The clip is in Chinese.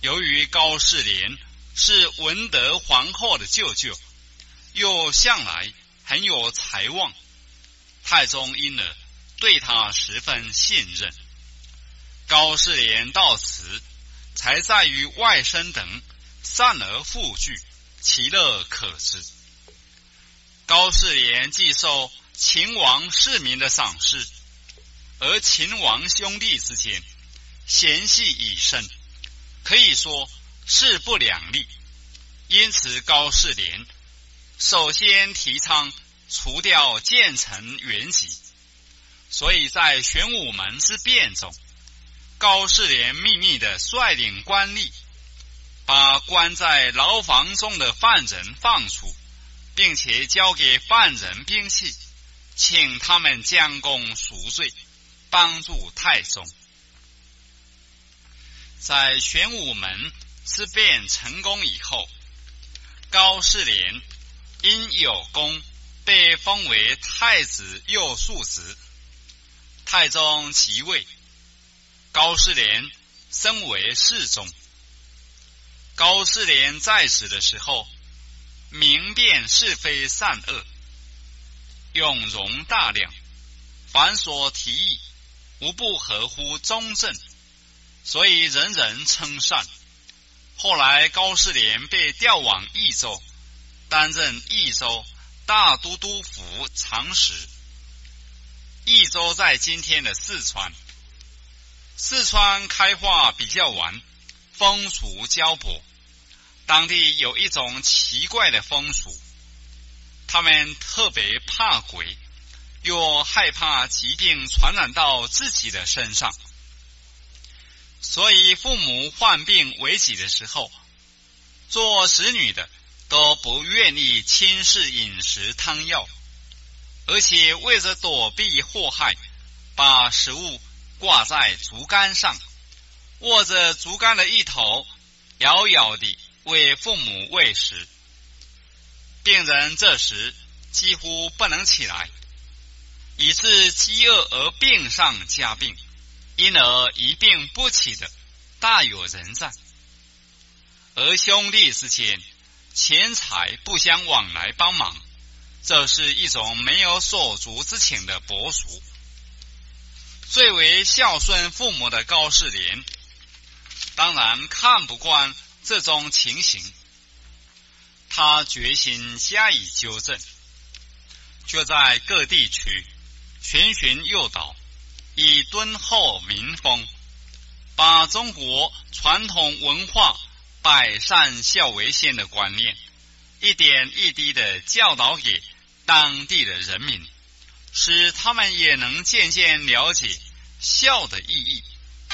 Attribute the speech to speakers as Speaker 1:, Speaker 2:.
Speaker 1: 由于高士廉是文德皇后的舅舅，又向来很有才望，太宗因而对他十分信任。高士廉到此，才在于外甥等散而复聚，其乐可知。高士廉既受秦王世民的赏识，而秦王兄弟之间嫌隙已深，可以说势不两立。因此高士廉首先提倡除掉建成原籍，所以在玄武门之变中，高士廉秘密地率领官吏，把关在牢房中的犯人放出，并且交给犯人兵器，请他们将功赎罪，帮助太宗。在玄武门之变成功以后，高士廉因有功，被封为太子右庶子。太宗即位，高士廉升为侍中。高士廉在世的时候，明辨是非善恶，永容大量，凡所提议无不合乎中正，所以人人称善。后来高士廉被调往益州，担任益州大都督府长史。益州在今天的四川。四川开化比较晚，风俗交薄，当地有一种奇怪的风俗，他们特别怕鬼，又害怕疾病传染到自己的身上，所以父母患病危急的时候，做子女的都不愿意轻视饮食汤药，而且为了躲避祸害，把食物挂在竹竿上，握着竹竿的一头，遥遥地为父母喂食。病人这时几乎不能起来，以致饥饿而病上加病，因而一病不起的大有人在。而兄弟之间钱财不相往来帮忙，这是一种没有手足之情的薄俗。最为孝顺父母的高士廉当然看不惯这种情形，他决心加以纠正，就在各地区循循诱导，以敦厚民风，把中国传统文化百善孝为先的观念一点一滴地教导给当地的人民，使他们也能渐渐了解孝的意义。